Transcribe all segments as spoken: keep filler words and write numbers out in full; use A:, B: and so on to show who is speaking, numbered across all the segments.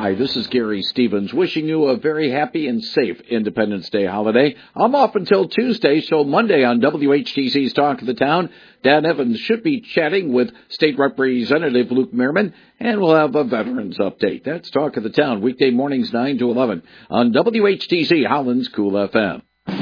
A: Hi, this is Gary Stevens wishing you a very happy and safe Independence Day holiday. I'm off until Tuesday, so Monday on W H T C's Talk of the Town, Dan Evans should be chatting with State Representative Luke Merriman, and we'll have a Veterans Update. That's Talk of the Town, weekday mornings nine to eleven on W H T C Holland's Cool F M.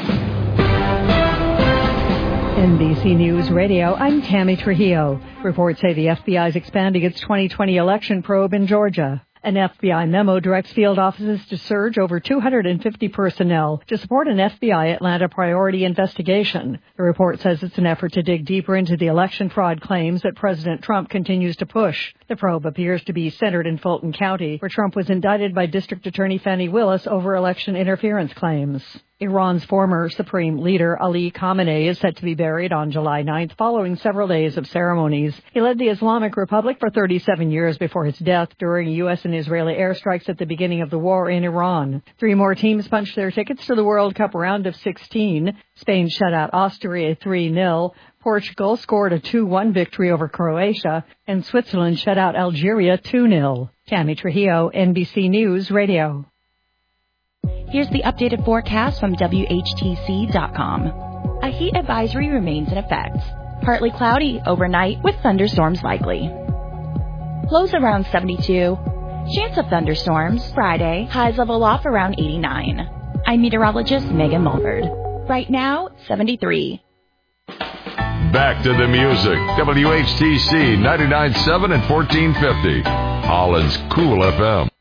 B: N B C News Radio, I'm Tammy Trujillo. Reports say the F B I is expanding its twenty twenty election probe in Georgia. An F B I memo directs field offices to surge over two hundred fifty personnel to support an F B I Atlanta priority investigation. The report says it's an effort to dig deeper into the election fraud claims that President Trump continues to push. The probe appears to be centered in Fulton County, where Trump was indicted by District Attorney Fani Willis over election interference claims. Iran's former supreme leader, Ali Khamenei, is set to be buried on July ninth following several days of ceremonies. He led the Islamic Republic for thirty-seven years before his death during U S and Israeli airstrikes at the beginning of the war in Iran. Three more teams punched their tickets to the World Cup round of sixteen. Spain shut out Austria three nil. Portugal scored a two one victory over Croatia, and Switzerland shut out Algeria two nil. Tammy Trujillo, N B C News Radio.
C: Here's the updated forecast from W H T C dot com. A heat advisory remains in effect. Partly cloudy overnight with thunderstorms likely. Lows around seventy-two. Chance of thunderstorms Friday. Highs level off around eighty-nine. I'm meteorologist Megan Mulford. Right now, seventy-three.
D: Back to the music. W H T C ninety-nine point seven and fourteen fifty. Holland's Cool F M.